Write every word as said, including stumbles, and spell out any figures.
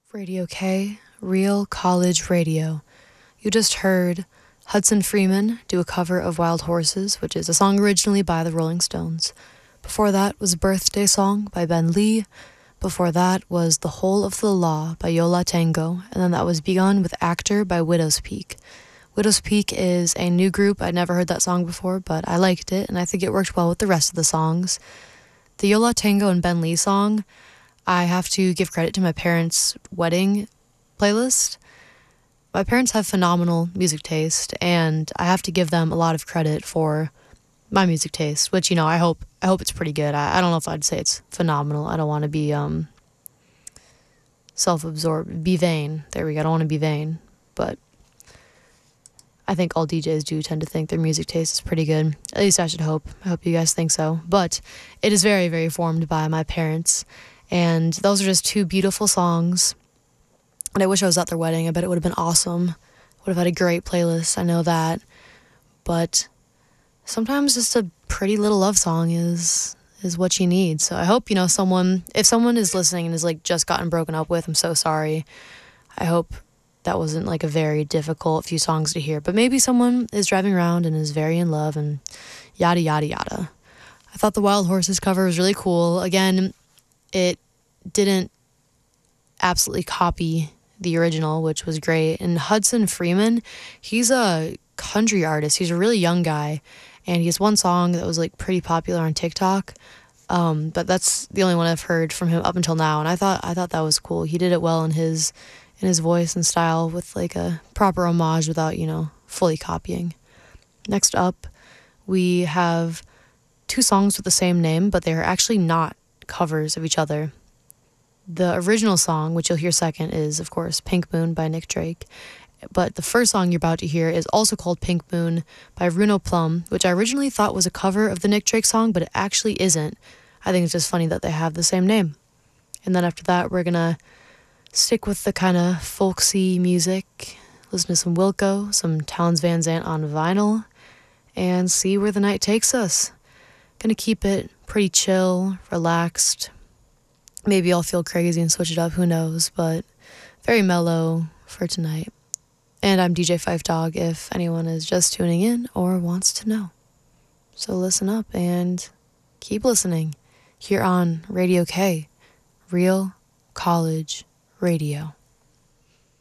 Radio K, Real College Radio. You just heard Hudson Freeman do a cover of Wild Horses, which is a song originally by the Rolling Stones. Before that was Birthday Song by Ben Lee. Before that was The Whole of the Law by Yo La Tengo. And then that was Begun with Actor by Widow's Peak. Widow's Peak is a new group. I'd never heard that song before, but I liked it, and I think it worked well with the rest of the songs. The Yo La Tengo and Ben Lee song, I have to give credit to my parents' wedding playlist. My parents have phenomenal music taste, and I have to give them a lot of credit for my music taste, which, you know, I hope I hope it's pretty good. I, I don't know if I'd say it's phenomenal. I don't want to be um, self-absorbed, be vain. There we go. I don't want to be vain, but I think all D Js do tend to think their music taste is pretty good. At least I should hope. I hope you guys think so. But it is very, very formed by my parents. And those are just two beautiful songs. And I wish I was at their wedding. I bet it would have been awesome. Would have had a great playlist. I know that. But sometimes just a pretty little love song is is what you need. So I hope, you know, someone, if someone is listening and is like just gotten broken up with, I'm so sorry. I hope that wasn't like a very difficult few songs to hear. But maybe someone is driving around and is very in love and yada, yada, yada. I thought the Wild Horses cover was really cool. Again, it didn't absolutely copy the original, which was great. And Hudson Freeman, he's a country artist. He's a really young guy, and he has one song that was like pretty popular on TikTok. Um, but that's the only one I've heard from him up until now, and I thought I thought that was cool. He did it well in his in his voice and style with like a proper homage without, you know, fully copying. Next up, we have two songs with the same name, but they're actually not covers of each other. The original song, which you'll hear second, is, of course, Pink Moon by Nick Drake. But the first song you're about to hear is also called Pink Moon by Runo Plum, which I originally thought was a cover of the Nick Drake song, but it actually isn't. I think it's just funny that they have the same name. And then after that, we're going to stick with the kind of folksy music, listen to some Wilco, some Townes Van Zandt on vinyl, and see where the night takes us. Gonna keep it pretty chill, relaxed. Maybe I'll feel crazy and switch it up, who knows, but very mellow for tonight. And I'm D J Fife Dog if anyone is just tuning in or wants to know. So listen up and keep listening here on Radio K, Real College Radio.